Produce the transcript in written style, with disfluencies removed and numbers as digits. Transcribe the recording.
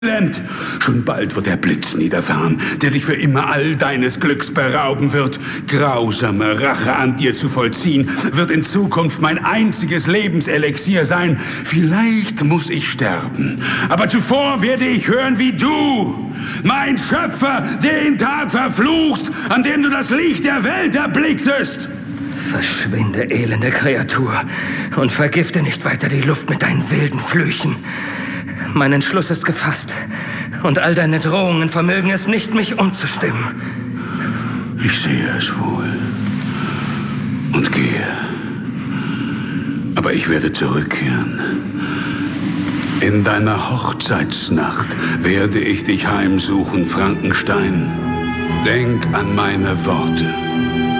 Schon bald wird der Blitz niederfahren, der dich für immer all deines Glücks berauben wird. Grausame Rache an dir zu vollziehen, wird in Zukunft mein einziges Lebenselixier sein. Vielleicht muss ich sterben, aber zuvor werde ich hören, wie du, mein Schöpfer, den Tag verfluchst, an dem du das Licht der Welt erblicktest. Verschwinde, elende Kreatur, und vergifte nicht weiter die Luft mit deinen wilden Flüchen. Mein Entschluss ist gefasst, und all deine Drohungen vermögen es nicht, mich umzustimmen. Ich sehe es wohl und gehe. Aber ich werde zurückkehren. In deiner Hochzeitsnacht werde ich dich heimsuchen, Frankenstein. Denk an meine Worte.